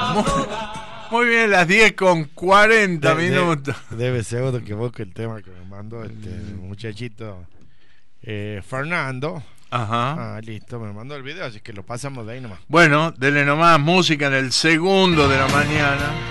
Muy, muy bien, las 10:40 minutos. Debe ser otro que busque el tema que me mandó el muchachito Fernando. Ajá. Listo, me mandó el video, así que lo pasamos de ahí nomás. Bueno, dele nomás música en el segundo de la mañana.